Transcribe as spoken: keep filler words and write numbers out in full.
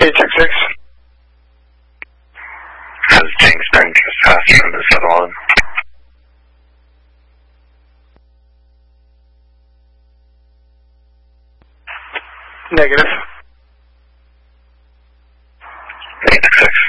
eight six six. Has Jinx been trespassed from the seven eleven? Negative. eight six six.